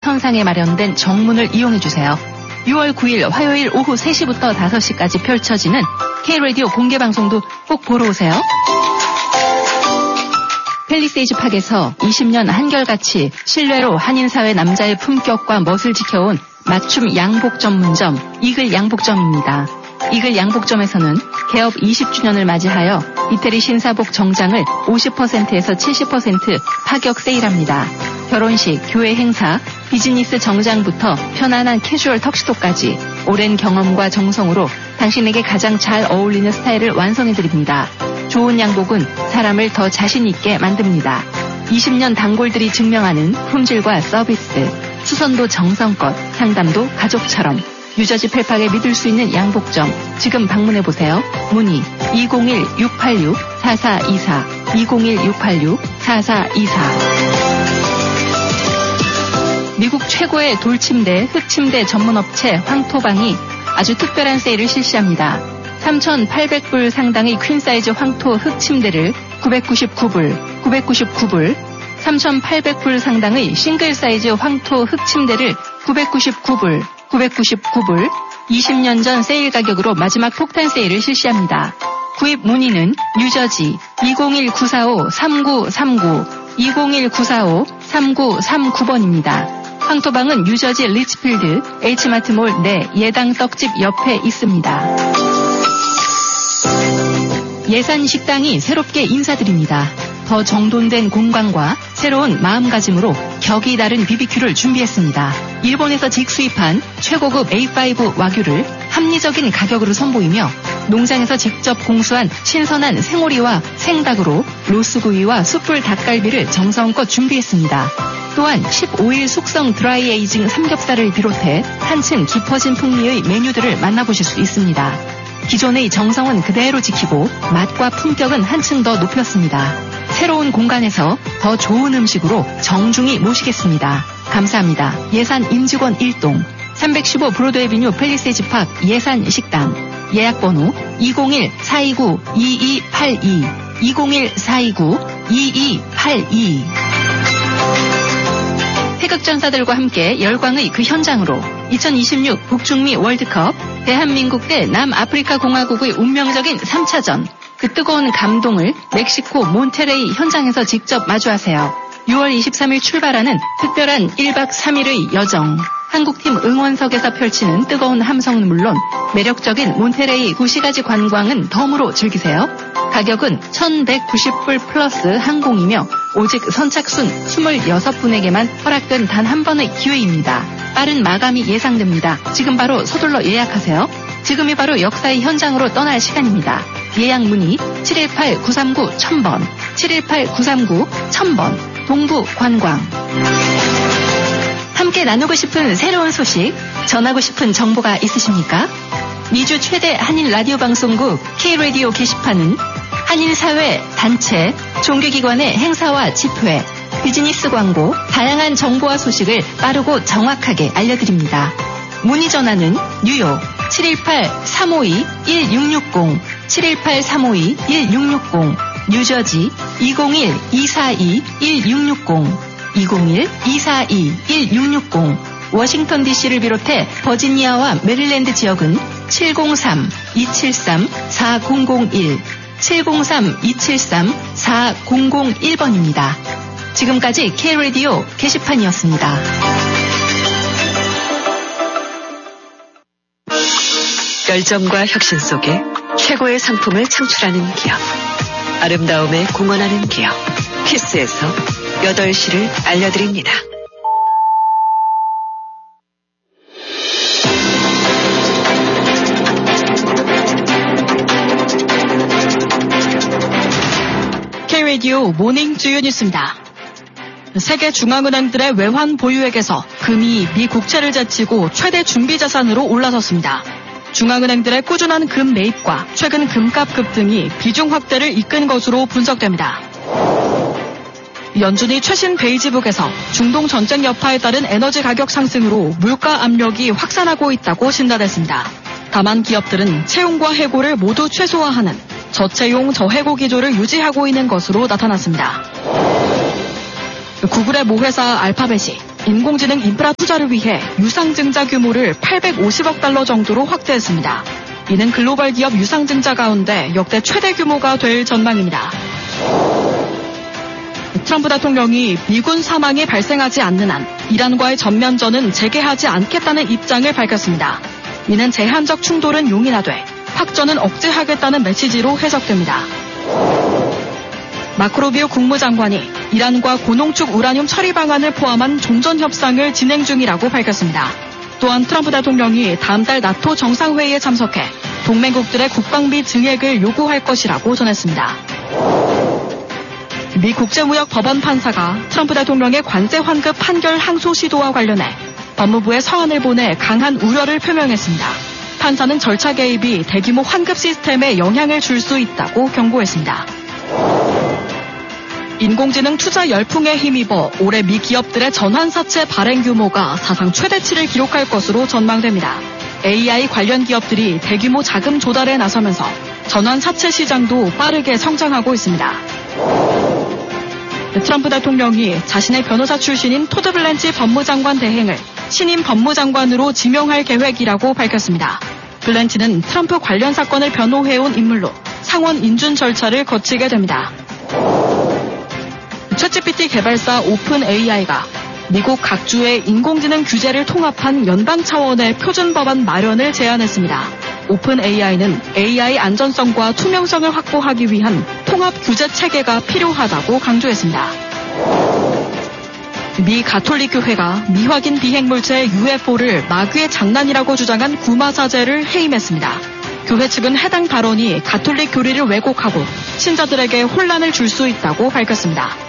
현상에 마련된 정문을 이용해주세요. 6월 9일 화요일 오후 3시부터 5시까지 펼쳐지는 K-라디오 공개방송도 꼭 보러 오세요. 팰리세이즈 팍에서 20년 한결같이 신뢰로 한인사회 남자의 품격과 멋을 지켜온 맞춤 양복 전문점 이글 양복점입니다. 이글 양복점에서는 개업 20주년을 맞이하여 이태리 신사복 정장을 50%에서 70% 파격 세일합니다. 결혼식, 교회 행사, 비즈니스 정장부터 편안한 캐주얼 턱시도까지 오랜 경험과 정성으로 당신에게 가장 잘 어울리는 스타일을 완성해드립니다. 좋은 양복은 사람을 더 자신 있게 만듭니다. 20년 단골들이 증명하는 품질과 서비스, 수선도 정성껏, 상담도 가족처럼 유저지 펠팍에 믿을 수 있는 양복점 지금 방문해보세요. 문의 201-686-4424 201-686-4424 미국 최고의 돌침대, 흙침대 전문업체 황토방이 아주 특별한 세일을 실시합니다. 3,800불 상당의 퀸사이즈 황토 흙침대를 999불, 3,800불 상당의 싱글 사이즈 황토 흙침대를 999불, 20년 전 세일 가격으로 마지막 폭탄 세일을 실시합니다. 구입 문의는 뉴저지 201-945-3939, 201-945-3939번입니다. 황토방은 뉴저지 리치필드 H마트몰 내 예당 떡집 옆에 있습니다. 예산 식당이 새롭게 인사드립니다. 더 정돈된 공간과 새로운 마음가짐으로 격이 다른 BBQ를 준비했습니다. 일본에서 직수입한 최고급 A5 와규를 합리적인 가격으로 선보이며 농장에서 직접 공수한 신선한 생오리와 생닭으로 로스구이와 숯불 닭갈비를 정성껏 준비했습니다. 또한 15일 숙성 드라이 에이징 삼겹살을 비롯해 한층 깊어진 풍미의 메뉴들을 만나보실 수 있습니다. 기존의 정성은 그대로 지키고 맛과 품격은 한층 더 높였습니다. 새로운 공간에서 더 좋은 음식으로 정중히 모시겠습니다. 감사합니다. 예산 임직원 1동 315 브로드에비뉴 팰리세이즈 팍 예산 식당 예약번호 201-429-2282 201-429-2282 태극전사들과 함께 열광의 그 현장으로 2026 북중미 월드컵 대한민국 대 남아프리카 공화국의 운명적인 3차전 그 뜨거운 감동을 멕시코 몬테레이 현장에서 직접 마주하세요. 6월 23일 출발하는 특별한 1박 3일의 여정. 한국팀 응원석에서 펼치는 뜨거운 함성은 물론 매력적인 몬테레이 구시가지 관광은 덤으로 즐기세요. 가격은 1,190불 플러스 항공이며 오직 선착순 26분에게만 허락된 단 한 번의 기회입니다. 빠른 마감이 예상됩니다. 지금 바로 서둘러 예약하세요. 지금이 바로 역사의 현장으로 떠날 시간입니다. 예약 문의 718-939-1000번 718-939-1000번 동부관광. 함께 나누고 싶은 새로운 소식, 전하고 싶은 정보가 있으십니까? 미주 최대 한인 라디오 방송국 K-라디오 게시판은 한인사회, 단체, 종교기관의 행사와 집회, 비즈니스 광고, 다양한 정보와 소식을 빠르고 정확하게 알려드립니다. 문의 전화는 뉴욕 718-352-1660, 718-352-1660, 뉴저지 201-242-1660, 201-242-1660, 워싱턴 DC를 비롯해 버지니아와 메릴랜드 지역은 703-273-4001, 703-273-4001번입니다. 지금까지 K-라디오 게시판이었습니다. 열정과 혁신 속에 최고의 상품을 창출하는 기업. 아름다움에 공헌하는 기업. 키스에서 8시를 알려드립니다. K-라디오 모닝 주요 뉴스입니다. 세계 중앙은행들의 외환 보유액에서 금이 미 국채를 제치고 최대 준비 자산으로 올라섰습니다. 중앙은행들의 꾸준한 금 매입과 최근 금값 급등이 비중 확대를 이끈 것으로 분석됩니다. 연준이 최신 베이지북에서 중동 전쟁 여파에 따른 에너지 가격 상승으로 물가 압력이 확산하고 있다고 진단했습니다. 다만 기업들은 채용과 해고를 모두 최소화하는 저채용 저해고 기조를 유지하고 있는 것으로 나타났습니다. 구글의 모회사 알파벳이 인공지능 인프라 투자를 위해 유상증자 규모를 850억 달러 정도로 확대했습니다. 이는 글로벌 기업 유상증자 가운데 역대 최대 규모가 될 전망입니다. 트럼프 대통령이 미군 사망이 발생하지 않는 한 이란과의 전면전은 재개하지 않겠다는 입장을 밝혔습니다. 이는 제한적 충돌은 용인하되 확전은 억제하겠다는 메시지로 해석됩니다. 마크 루비오 국무장관이 이란과 고농축 우라늄 처리 방안을 포함한 종전 협상을 진행 중이라고 밝혔습니다. 또한 트럼프 대통령이 다음 달 나토 정상회의에 참석해 동맹국들의 국방비 증액을 요구할 것이라고 전했습니다. 미 국제무역법원 판사가 트럼프 대통령의 관세 환급 판결 항소 시도와 관련해 법무부에 서한을 보내 강한 우려를 표명했습니다. 판사는 절차 개입이 대규모 환급 시스템에 영향을 줄 수 있다고 경고했습니다. 인공지능 투자 열풍에 힘입어 올해 미 기업들의 전환사채 발행 규모가 사상 최대치를 기록할 것으로 전망됩니다. AI 관련 기업들이 대규모 자금 조달에 나서면서 전환사채 시장도 빠르게 성장하고 있습니다. 트럼프 대통령이 자신의 변호사 출신인 토드 블랜치 법무장관 대행을 신임 법무장관으로 지명할 계획이라고 밝혔습니다. 블랜치는 트럼프 관련 사건을 변호해온 인물로 상원 인준 절차를 거치게 됩니다. 챗GPT 개발사 오픈 AI가 미국 각 주의 인공지능 규제를 통합한 연방 차원의 표준 법안 마련을 제안했습니다. 오픈 AI는 AI 안전성과 투명성을 확보하기 위한 통합 규제 체계가 필요하다고 강조했습니다. 미 가톨릭 교회가 미확인 비행물체 UFO를 마귀의 장난이라고 주장한 구마 사제를 해임했습니다. 교회 측은 해당 발언이 가톨릭 교리를 왜곡하고 신자들에게 혼란을 줄 수 있다고 밝혔습니다.